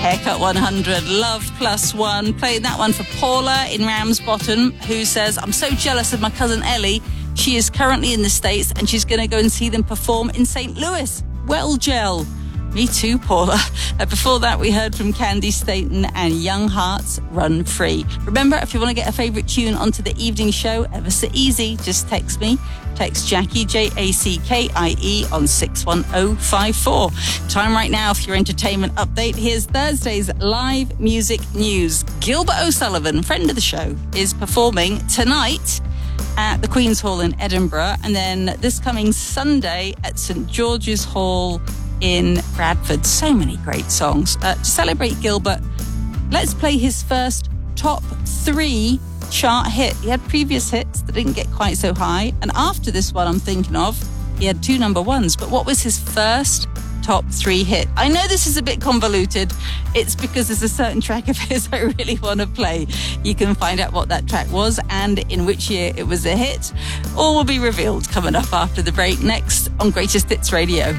Haircut 100, Love Plus One. Playing that one for Paula in Ramsbottom, who says, I'm so jealous of my cousin Ellie. She is currently in the States and she's going to go and see them perform in St. Louis. Well, gel. Me too, Paula. Before that, we heard from Candy Staten and Young Hearts, Run Free. Remember, if you want to get a favourite tune onto the evening show, ever so easy, just text me. Text Jackie, Jackie, on 61054. Time right now for your entertainment update. Here's Thursday's live music news. Gilbert O'Sullivan, friend of the show, is performing tonight at the Queen's Hall in Edinburgh, and then this coming Sunday at St George's Hall in Bradford. So many great songs. To celebrate Gilbert, let's play his first top 3 chart hit. He had previous hits that didn't get quite so high, and after this one I'm thinking of, he had 2 number 1s, but what was his first top 3 hit? I know this is a bit convoluted. It's because there's a certain track of his I really want to play. You can find out what that track was and in which year it was a hit. All will be revealed coming up after the break, next on Greatest Hits Radio.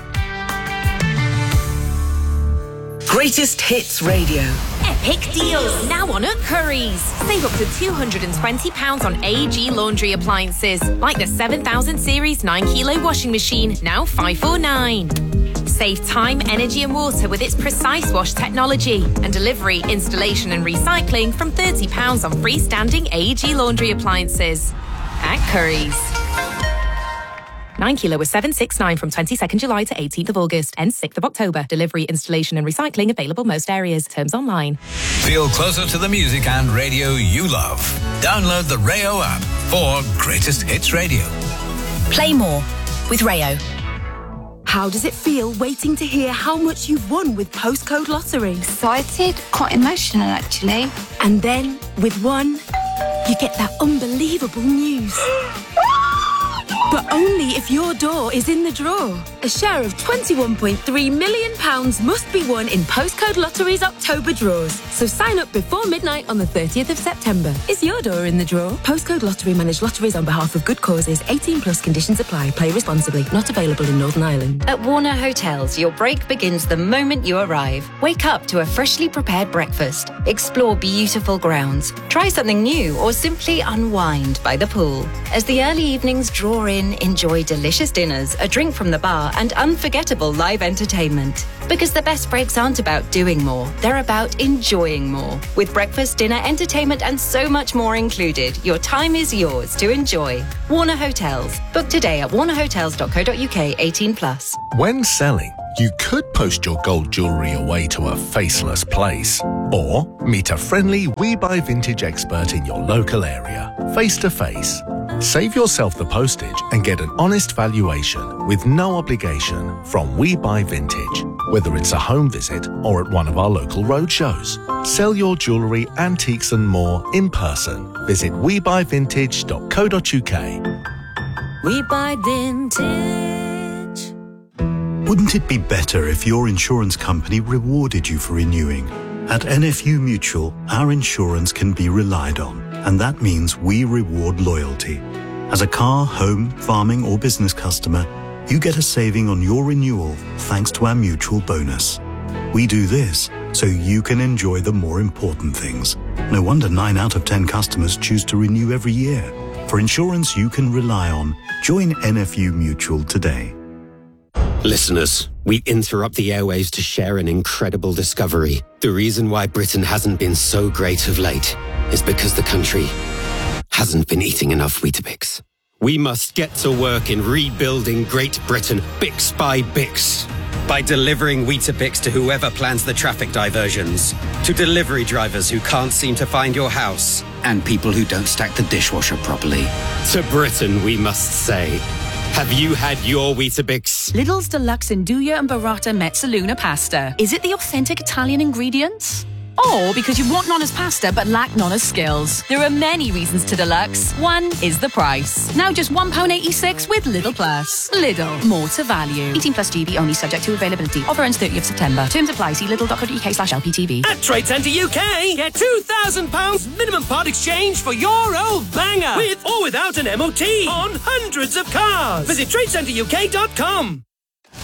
Greatest Hits Radio. Epic deals now on at Currys. Save up to £220 on AEG laundry appliances, like the 7000 series 9kg washing machine, now $549. Save time, energy and water with its Precise Wash technology, and delivery, installation and recycling from £30 on freestanding AEG laundry appliances. At Currys. 9kg was $769 from 22nd July to 18th of August. Ends 6th of October. Delivery, installation and recycling available most areas. Terms online. Feel closer to the music and radio you love. Download the Rayo app for Greatest Hits Radio. Play more with Rayo. How does it feel waiting to hear how much you've won with Postcode Lottery? Excited, quite emotional actually. And then, with one, you get that unbelievable news. But only if your door is in the draw. A share of £21.3 million must be won in Postcode Lottery's October draws. So sign up before midnight on the 30th of September. Is your door in the draw? Postcode Lottery manage lotteries on behalf of good causes. 18 plus conditions apply. Play responsibly. Not available in Northern Ireland. At Warner Hotels, your break begins the moment you arrive. Wake up to a freshly prepared breakfast. Explore beautiful grounds. Try something new or simply unwind by the pool. As the early evenings draw in, enjoy delicious dinners, a drink from the bar, and unforgettable live entertainment. Because the best breaks aren't about doing more, they're about enjoying more. With breakfast, dinner, entertainment, and so much more included, your time is yours to enjoy. Warner Hotels. Book today at warnerhotels.co.uk 18+. When selling, you could post your gold jewellery away to a faceless place. Or meet a friendly We Buy Vintage expert in your local area, face to face. Save yourself the postage and get an honest valuation with no obligation from We Buy Vintage, whether it's a home visit or at one of our local roadshows. Sell your jewellery, antiques and more in person. Visit webuyvintage.co.uk. We Buy Vintage. Wouldn't it be better if your insurance company rewarded you for renewing? At NFU Mutual, our insurance can be relied on, and that means we reward loyalty. As a car, home, farming or business customer, you get a saving on your renewal thanks to our mutual bonus. We do this so you can enjoy the more important things. No wonder 9 out of 10 customers choose to renew every year. For insurance you can rely on, join NFU Mutual today. Listeners, we interrupt the airwaves to share an incredible discovery. The reason why Britain hasn't been so great of late is because the country hasn't been eating enough Weetabix. We must get to work in rebuilding Great Britain, Bix by Bix. By delivering Weetabix to whoever plans the traffic diversions, to delivery drivers who can't seem to find your house, and people who don't stack the dishwasher properly. To Britain, we must say, have you had your Weetabix? Lidl's Deluxe Nduja and Burrata Mezzaluna pasta. Is it the authentic Italian ingredients? Or because you want Nonna's pasta but lack Nonna's skills? There are many reasons to Deluxe. One is the price. Now just £1.86 with Lidl Plus. Lidl, more to value. 18 plus GB only, subject to availability. Offer ends 30th September. Terms apply. See lidl.co.uk/LPTV. At Trade Centre UK, get £2,000 minimum part exchange for your old banger, with or without an MOT, on hundreds of cars. Visit tradecenteruk.com.